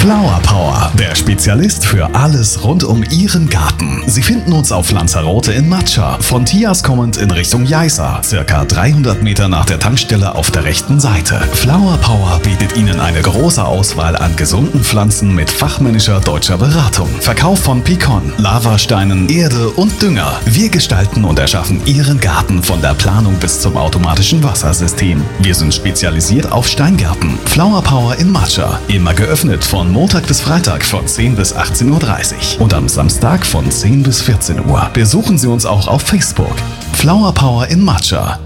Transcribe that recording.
Flower Power, der Spezialist für alles rund um Ihren Garten. Sie finden uns auf Lanzarote in Matscha, von Tias kommend in Richtung Jaiza, circa 300 Meter nach der Tankstelle auf der rechten Seite. Flower Power bietet Ihnen eine große Auswahl an gesunden Pflanzen mit fachmännischer deutscher Beratung. Verkauf von Pikon, Lavasteinen, Erde und Dünger. Wir gestalten und erschaffen Ihren Garten von der Planung bis zum automatischen Wassersystem. Wir sind spezialisiert auf Steingärten. Flower Power in Matscha, immer geöffnet von Montag bis Freitag von 10 bis 18:30 Uhr und am Samstag von 10 bis 14 Uhr. Besuchen Sie uns auch auf Facebook. Flower Power in Matscha.